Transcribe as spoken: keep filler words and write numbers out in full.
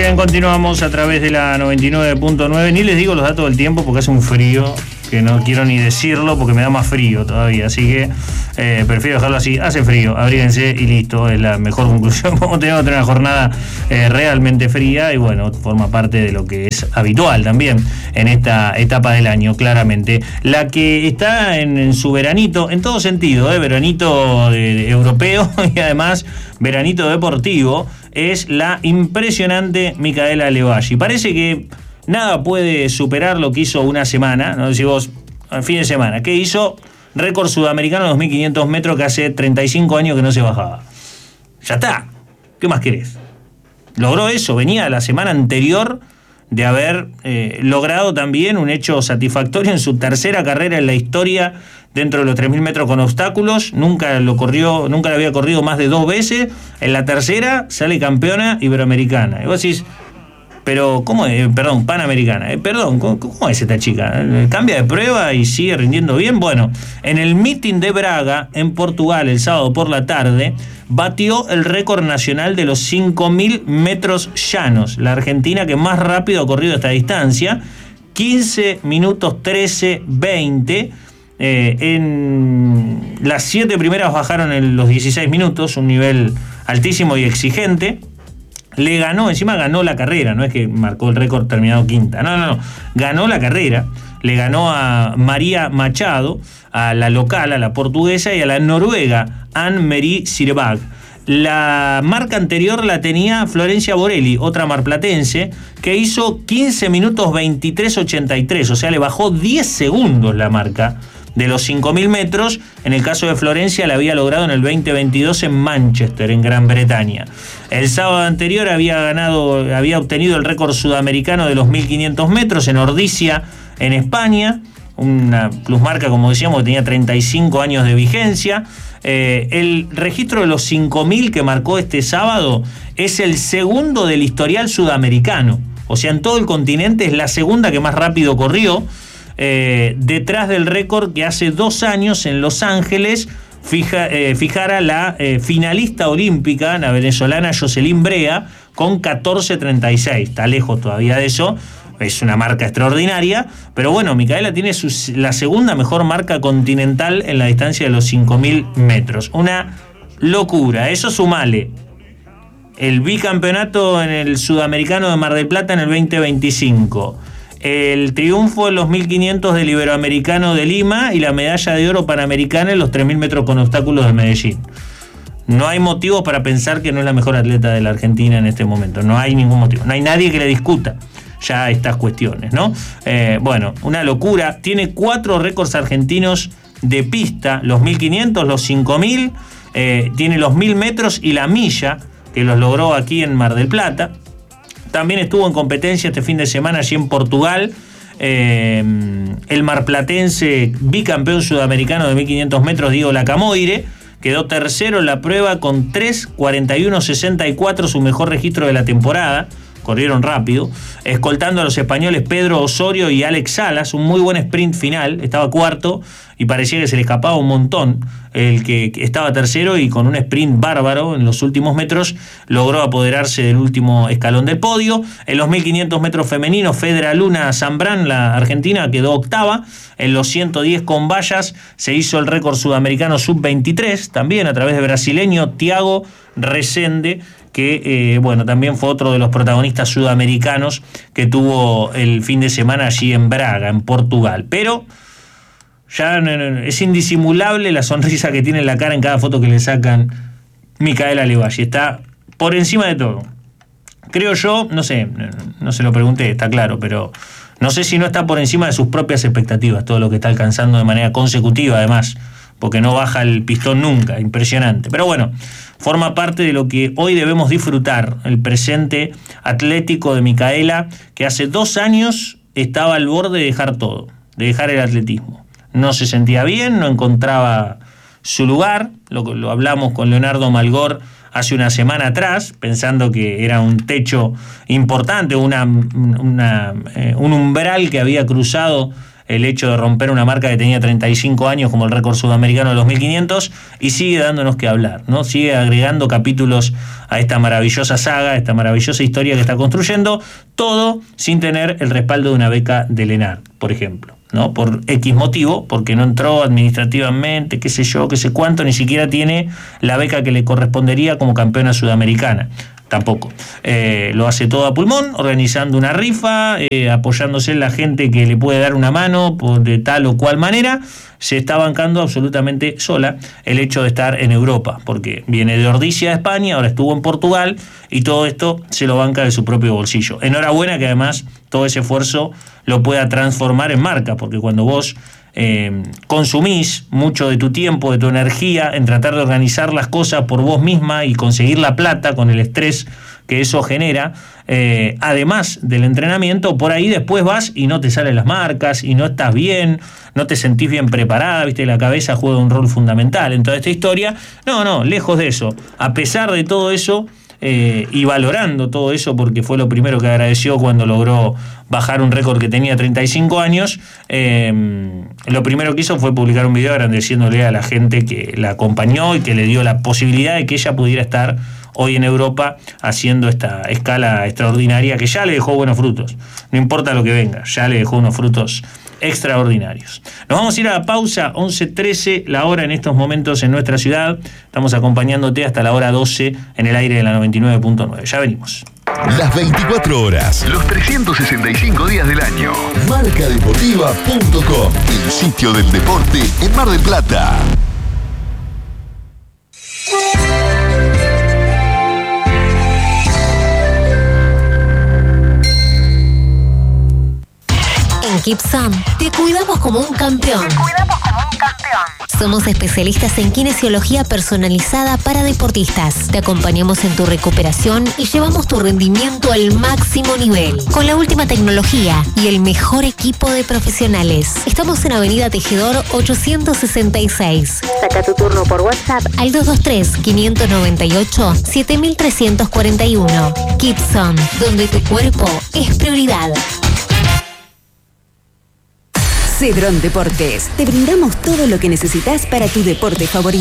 Bien, continuamos a través de la noventa y nueve punto nueve. Ni les digo los datos del tiempo porque hace un frío que no quiero ni decirlo porque me da más frío todavía. Así que eh, prefiero dejarlo así. Hace frío, abríguense y listo. Es la mejor conclusión. Vamos a tener una jornada eh, realmente fría y bueno, forma parte de lo que es habitual también en esta etapa del año, claramente. La que está en, en su veranito, en todo sentido, eh, veranito de, de europeo y además veranito deportivo, es la impresionante Micaela Levalli. Parece que nada puede superar lo que hizo una semana, no sé si vos, al fin de semana, que hizo récord sudamericano de dos mil quinientos metros que hace treinta y cinco años que no se bajaba. Ya está, ¿qué más querés? Logró eso, venía la semana anterior de haber eh, logrado también un hecho satisfactorio en su tercera carrera en la historia dentro de los tres mil metros con obstáculos. Nunca lo corrió, nunca lo había corrido más de dos veces. En la tercera sale campeona iberoamericana. Y vos decís, pero ¿cómo es? Perdón, panamericana. Eh, perdón, ¿cómo, ¿cómo es esta chica? ¿Cambia de prueba y sigue rindiendo bien? Bueno, en el meeting de Braga, en Portugal, el sábado por la tarde, batió el récord nacional de los cinco mil metros llanos. La argentina que más rápido ha corrido esta distancia, quince minutos trece veinte. Eh, en las siete primeras bajaron en los dieciséis minutos, un nivel altísimo y exigente. Le ganó, encima ganó la carrera, no es que marcó el récord terminado quinta, no, no, no, ganó la carrera, le ganó a María Machado, a la local, a la portuguesa y a la noruega, Anne-Marie Sirbag. La marca anterior la tenía Florencia Borelli, otra marplatense, que hizo quince minutos veintitrés ochenta y tres, o sea, le bajó diez segundos la marca de los cinco mil metros. En el caso de Florencia la había logrado en el veinte veintidós en Manchester, en Gran Bretaña. El sábado anterior había ganado, había obtenido el récord sudamericano de los mil quinientos metros en Ordizia, en España, una plusmarca, como decíamos, que tenía treinta y cinco años de vigencia. Eh, el registro de los cinco mil que marcó este sábado es el segundo del historial sudamericano, o sea, en todo el continente es la segunda que más rápido corrió. Eh, detrás del récord que hace dos años en Los Ángeles fija, eh, fijara la eh, finalista olímpica, la venezolana Jocelyn Brea, con catorce treinta y seis. Está lejos todavía de eso, es una marca extraordinaria, pero bueno, Micaela tiene su, la segunda mejor marca continental en la distancia de los cinco mil metros. Una locura. Eso sumale el bicampeonato en el Sudamericano de Mar del Plata en el veinte veinticinco, el triunfo en los mil quinientos del Iberoamericano de Lima y la medalla de oro panamericana en los tres mil metros con obstáculos de Medellín. No hay motivo para pensar que no es la mejor atleta de la Argentina en este momento. No hay ningún motivo. No hay nadie que le discuta ya estas cuestiones, ¿no? Eh, bueno, una locura. Tiene cuatro récords argentinos de pista: los mil quinientos, los cinco mil, eh, tiene los mil metros y la milla, que los logró aquí en Mar del Plata. También estuvo en competencia este fin de semana allí en Portugal, eh, el marplatense bicampeón sudamericano de mil quinientos metros, Diego Lacamoire, quedó tercero en la prueba con tres cuarenta y uno sesenta y cuatro, su mejor registro de la temporada. Corrieron rápido, escoltando a los españoles Pedro Osorio y Alex Salas, un muy buen sprint final, estaba cuarto y parecía que se le escapaba un montón el que estaba tercero, y con un sprint bárbaro en los últimos metros logró apoderarse del último escalón del podio. En los mil quinientos metros femeninos, Fedra Luna Zambrán, la argentina, quedó octava. En los ciento diez con vallas se hizo el récord sudamericano sub veintitrés, también a través de brasileño Thiago Resende, que eh, bueno, también fue otro de los protagonistas sudamericanos que tuvo el fin de semana allí en Braga, en Portugal. Pero ya no, no, es indisimulable la sonrisa que tiene en la cara en cada foto que le sacan Micaela Levalli. Está por encima de todo. Creo yo, no sé, no se lo pregunté, está claro, pero no sé si no está por encima de sus propias expectativas, todo lo que está alcanzando de manera consecutiva, además, porque no baja el pistón nunca, impresionante. Pero bueno, forma parte de lo que hoy debemos disfrutar, el presente atlético de Micaela, que hace dos años estaba al borde de dejar todo, de dejar el atletismo. No se sentía bien, no encontraba su lugar, lo, lo hablamos con Leonardo Malgor hace una semana atrás, pensando que era un techo importante, una, una, eh, un umbral que había cruzado el hecho de romper una marca que tenía treinta y cinco años como el récord sudamericano de los mil quinientos, y sigue dándonos que hablar, ¿no? Sigue agregando capítulos a esta maravillosa saga, a esta maravillosa historia que está construyendo, todo sin tener el respaldo de una beca del ENAR, por ejemplo, ¿no? Por X motivo, porque no entró administrativamente, qué sé yo, qué sé cuánto, ni siquiera tiene la beca que le correspondería como campeona sudamericana. Tampoco. Eh, lo hace todo a pulmón, organizando una rifa, eh, apoyándose en la gente que le puede dar una mano por de tal o cual manera. Se está bancando absolutamente sola el hecho de estar en Europa, porque viene de Ordizia, de España, ahora estuvo en Portugal, y todo esto se lo banca de su propio bolsillo. Enhorabuena que además todo ese esfuerzo lo pueda transformar en marca, porque cuando vos Eh, consumís mucho de tu tiempo, de tu energía en tratar de organizar las cosas por vos misma y conseguir la plata con el estrés que eso genera, eh, además del entrenamiento, por ahí después vas y no te salen las marcas y no estás bien, no te sentís bien preparada, viste, la cabeza juega un rol fundamental en toda esta historia. No, no, lejos de eso. A pesar de todo eso, Eh, y valorando todo eso, porque fue lo primero que agradeció cuando logró bajar un récord que tenía treinta y cinco años, eh, lo primero que hizo fue publicar un video agradeciéndole a la gente que la acompañó y que le dio la posibilidad de que ella pudiera estar hoy en Europa haciendo esta escala extraordinaria que ya le dejó buenos frutos. No importa lo que venga, ya le dejó unos frutos extraordinarios. Nos vamos a ir a la pausa, once trece la hora en estos momentos en nuestra ciudad. Estamos acompañándote hasta la hora doce en el aire de la noventa y nueve punto nueve. Ya venimos. Las veinticuatro horas, los trescientos sesenta y cinco días del año. marca deportiva punto com, el sitio del deporte en Mar del Plata. En Kipson te cuidamos como un campeón. Te cuidamos como un campeón. Somos especialistas en kinesiología personalizada para deportistas. Te acompañamos en tu recuperación y llevamos tu rendimiento al máximo nivel. Con la última tecnología y el mejor equipo de profesionales. Estamos en Avenida Tejedor ochocientos sesenta y seis. Saca tu turno por WhatsApp al dos dos tres, cinco nueve ocho, siete tres cuatro uno. Kipson, donde tu cuerpo es prioridad. Cedrón Deportes. Te brindamos todo lo que necesitas para tu deporte favorito.